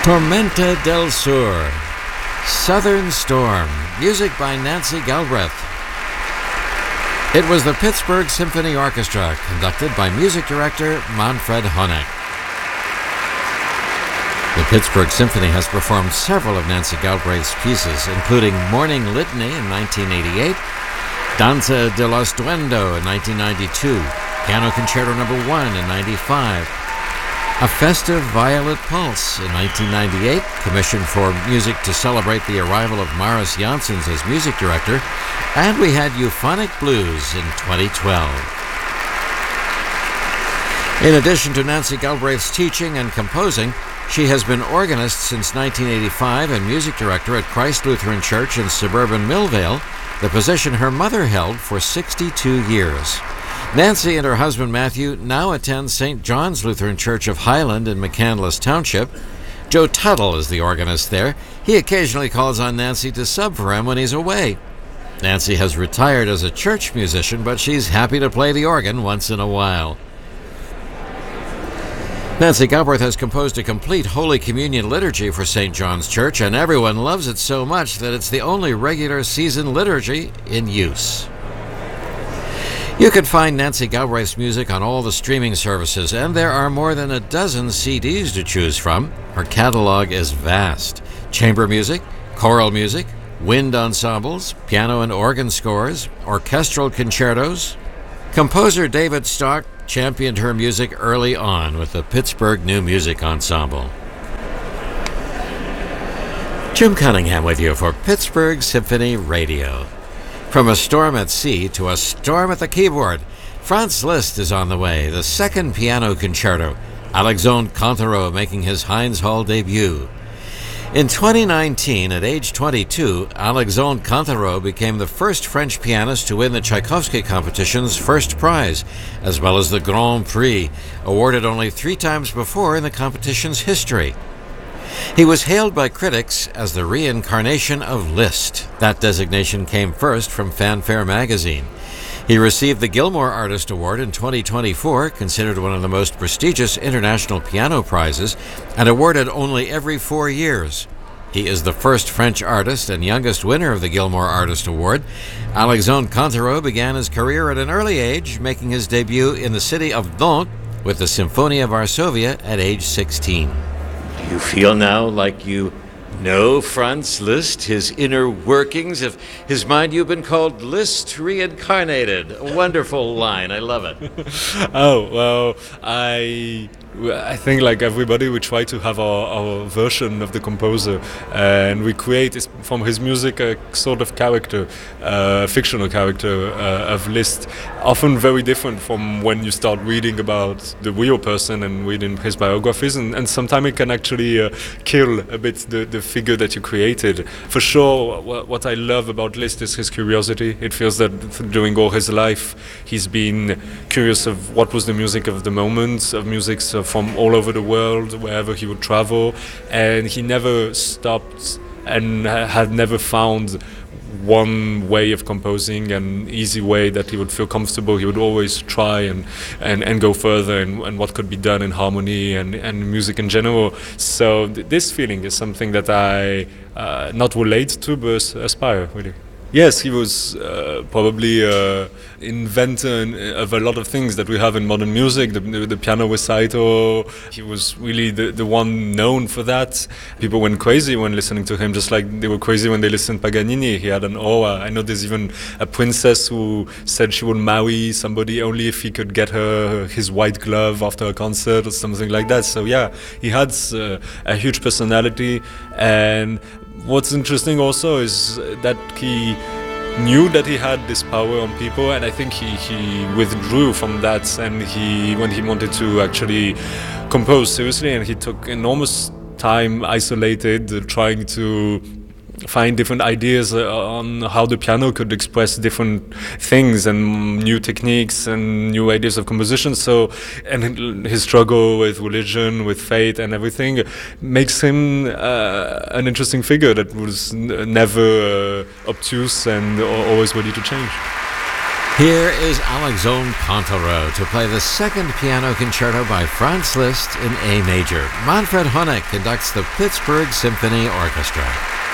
Tormenta del Sur, Southern Storm, music by Nancy Galbraith. It was the Pittsburgh Symphony Orchestra, conducted by music director Manfred Honeck. The Pittsburgh Symphony has performed several of Nancy Galbraith's pieces, including Morning Litany in 1988, Danza dello Stuendo in 1992, Piano Concerto No. 1 in 1995, A Festive Violet Pulse in 1998, commissioned for music to celebrate the arrival of Maris Janssens as music director, and we had Euphonic Blues in 2012. In addition to Nancy Galbraith's teaching and composing, she has been organist since 1985 and music director at Christ Lutheran Church in suburban Millvale, the position her mother held for 62 years. Nancy and her husband Matthew now attend St. John's Lutheran Church of Highland in McCandless Township. Joe Tuttle is the organist there. He occasionally calls on Nancy to sub for him when he's away. Nancy has retired as a church musician, but she's happy to play the organ once in a while. Nancy Galbraith has composed a complete Holy Communion liturgy for St. John's Church, and everyone loves it so much that it's the only regular season liturgy in use. You can find Nancy Galbraith's music on all the streaming services, and there are more than a dozen CDs to choose from. Her catalog is vast. Chamber music, choral music, wind ensembles, piano and organ scores, orchestral concertos. Composer David Stark championed her music early on with the Pittsburgh New Music Ensemble. Jim Cunningham with you for Pittsburgh Symphony Radio. From a storm at sea to a storm at the keyboard, Franz Liszt is on the way, the second piano concerto, Alexandre Cantereau making his Heinz Hall debut. In 2019, at age 22, Alexandre Cantereau became the first French pianist to win the Tchaikovsky competition's first prize, as well as the Grand Prix, awarded only 3 times before in the competition's history. He was hailed by critics as the reincarnation of Liszt. That designation came first from Fanfare magazine. He received the Gilmore Artist Award in 2024, considered one of the most prestigious international piano prizes, and awarded only every 4 years. He is the first French artist and youngest winner of the Gilmore Artist Award. Alexandre Cantereau began his career at an early age, making his debut in the city of Nantes with the Symphonia Varsovia at age 16. Do you feel now like you know Franz Liszt, his inner workings of his mind? You've been called Liszt reincarnated. A wonderful line. I love it. Oh, well, I think like everybody, we try to have our version of the composer, and we create from his music a sort of character, a fictional character of Liszt, often very different from when you start reading about the real person and reading his biographies, and sometimes it can actually kill a bit the figure that you created. For sure, what I love about Liszt is his curiosity. It feels that during all his life he's been curious of what was the music of the moment, of music from all over the world, wherever he would travel, and he never stopped and had never found one way of composing, an easy way that he would feel comfortable. He would always try and go further and what could be done in harmony and music in general. So this feeling is something that I not relate to, but aspire, really. Yes, he was probably inventor of a lot of things that we have in modern music, the piano recital. He was really the one known for that. People went crazy when listening to him, just like they were crazy when they listened to Paganini. He had an aura. I know there's even a princess who said she would marry somebody only if he could get her his white glove after a concert or something like that. So yeah, he had a huge personality. And what's interesting also is that he knew that he had this power on people, and I think he withdrew from that, and when he wanted to actually compose seriously, and he took enormous time isolated, trying to find different ideas on how the piano could express different things and new techniques and new ideas of composition. So, and his struggle with religion, with faith and everything makes him an interesting figure that was never obtuse and always ready to change. Here is Alexandre Cantelreau to play the second piano concerto by Franz Liszt in A major. Manfred Honeck conducts the Pittsburgh Symphony Orchestra.